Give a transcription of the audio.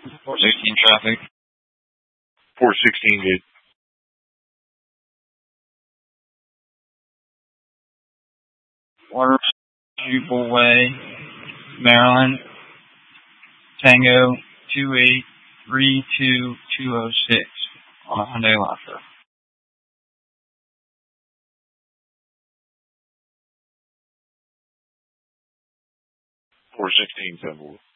416 traffic. 416 good. Waterview Way, Maryland, Tango 2832206 on a Hyundai Elantra. 416 7.